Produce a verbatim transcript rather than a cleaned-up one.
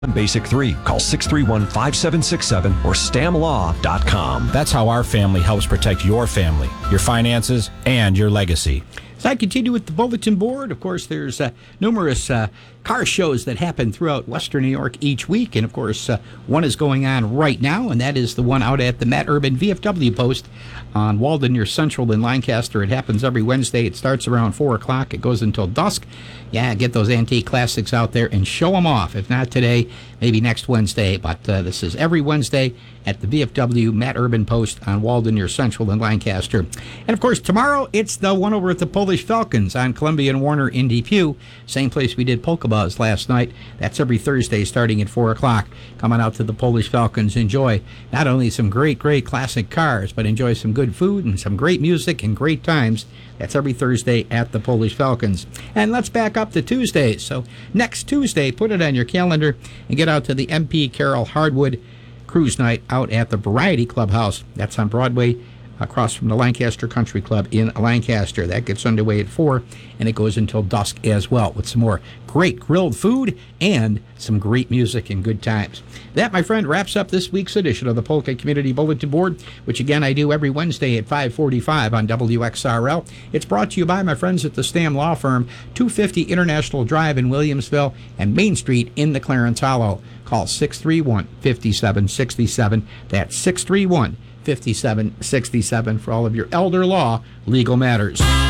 Basic three. Call six three one, five seven six seven or stam law dot com. That's how our family helps protect your family, your finances, and your legacy. As I continue with the bulletin board, of course, there's uh, numerous uh, car shows that happen throughout Western New York each week. And, of course, uh, one is going on right now, and that is the one out at the Matt Urban V F W post on Walden near Central in Lancaster. It happens every Wednesday. It starts around four o'clock. It goes until dusk. Yeah, get those antique classics out there and show them off. If not today, maybe next Wednesday. But uh, this is every Wednesday at the V F W Matt Urban post on Walden near Central in Lancaster. And, of course, tomorrow it's the one over at the Polish Falcons on Columbia and Warner in Depew. Same place we did Polka Buzz last night. That's every Thursday starting at four o'clock. Come on out to the Polish Falcons. Enjoy not only some great, great classic cars, but enjoy some good food and some great music and great times. That's every Thursday at the Polish Falcons. And let's back up to Tuesdays. So next Tuesday, put it on your calendar and get out to the M P Carroll Hardwood Cruise Night out at the Variety Clubhouse. That's on Broadway, across from the Lancaster Country Club in Lancaster. That gets underway at four, and it goes until dusk as well, with some more great grilled food and some great music and good times. That, my friend, wraps up this week's edition of the Polka Community Bulletin Board, which, again, I do every Wednesday at five forty-five on W X R L. It's brought to you by my friends at the Stam Law Firm, two fifty International Drive in Williamsville and Main Street in the Clarence Hollow. Call six three one, five seven six seven. That's six three one, five seven six seven for all of your elder law legal matters.